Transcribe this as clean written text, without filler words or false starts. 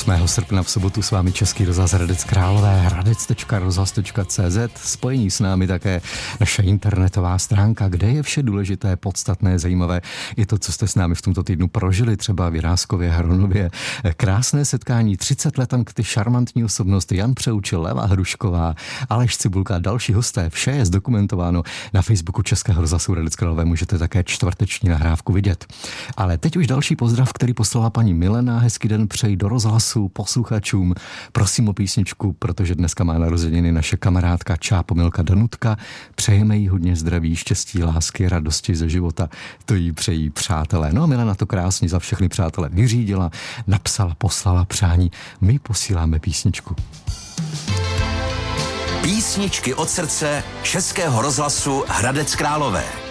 8. srpna v sobotu s vámi Český rozhlas Hradec Králové, hradec.rozhlas.cz, spojení s námi také naše internetová stránka, kde je vše důležité, podstatné, zajímavé. Je to, co jste s námi v tomto týdnu prožili, třeba v Jiráskově, Hronově. Krásné setkání, 30 let ty šarmantní osobnosti, Jan Přeučil, Leva Hrušková, Aleš Cibulka a další hosté. Vše je zdokumentováno na Facebooku Českého rozhlasu Hradec Králové, můžete také čtvrteční nahrávku vidět. Ale teď už další pozdrav, který poslala paní Milena. Hezký den přeji do rozhlasu posluchačům. Prosím o písničku, protože dneska má narozeniny naše kamarádka Čápomilka Danutka. Přejeme jí hodně zdraví, štěstí, lásky, radosti ze života. To jí přejí přátelé. No a Milena to krásně za všechny přátelé vyřídila, napsala, poslala přání. My posíláme písničku. Písničky od srdce Českého rozhlasu Hradec Králové.